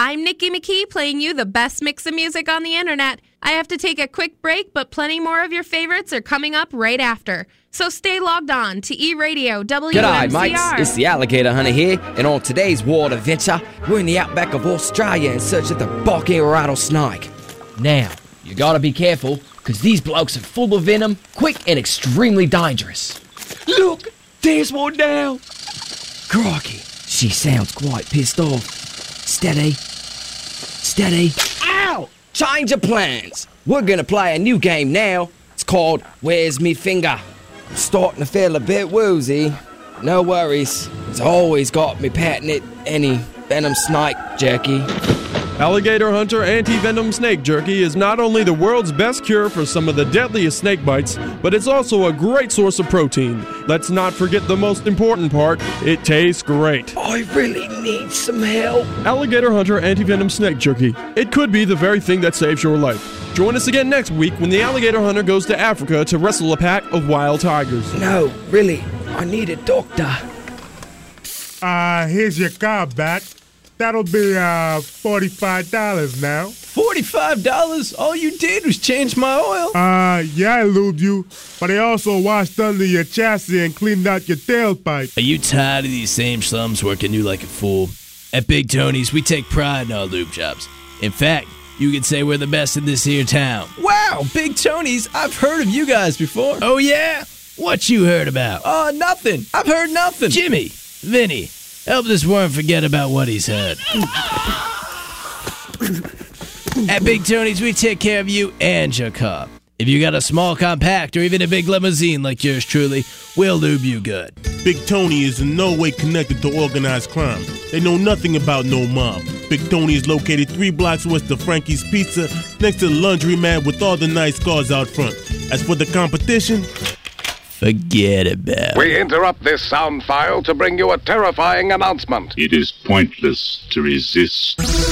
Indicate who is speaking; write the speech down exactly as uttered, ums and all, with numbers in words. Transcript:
Speaker 1: I'm Nikki McKee, playing you the best mix of music on the internet. I have to take a quick break, but plenty more of your favorites are coming up right after. So stay logged on to E-Radio W M C R.
Speaker 2: G'day, mates. It's the Alligator Hunter here, and on today's World Adventure, we're in the outback of Australia in search of the Bog-eared rattlesnake. Now, you gotta be careful, because these blokes are full of venom, quick and extremely dangerous. Look, there's one now. Crikey, she sounds quite pissed off. Steady. Steady. Ow! Change of plans. We're gonna play a new game now. It's called Where's Me Finger? I'm starting to feel a bit woozy. No worries. It's always got me patting it any venom snake jerky.
Speaker 3: Alligator Hunter Anti-Venom Snake Jerky is not only the world's best cure for some of the deadliest snake bites, but it's also a great source of protein. Let's not forget the most important part, it tastes great.
Speaker 2: I really need some help.
Speaker 3: Alligator Hunter Anti-Venom Snake Jerky. It could be the very thing that saves your life. Join us again next week when the Alligator Hunter goes to Africa to wrestle a pack of wild tigers.
Speaker 2: No, really, I need a doctor.
Speaker 4: Uh, here's your car back. That'll be, uh, forty-five dollars now.
Speaker 5: forty-five dollars? All you did was change my oil.
Speaker 4: Uh, yeah, I lubed you, but I also washed under your chassis and cleaned out your tailpipe.
Speaker 5: Are you tired of these same slums working you like a fool? At Big Tony's, we take pride in our lube jobs. In fact, you could say we're the best in this here town. Wow, Big Tony's, I've heard of you guys before. Oh, yeah? What you heard about? Uh, nothing. I've heard nothing. Jimmy, Vinny, help this worm forget about what he's heard. At Big Tony's, we take care of you and your car. If you got a small compact or even a big limousine like yours truly, we'll lube you good.
Speaker 6: Big Tony is in no way connected to organized crime. They know nothing about no mob. Big Tony is located three blocks west of Frankie's Pizza, next to the laundromat with all the nice cars out front. As for the competition,
Speaker 5: forget about it.
Speaker 7: We interrupt this sound file to bring you a terrifying announcement.
Speaker 8: It is pointless to resist.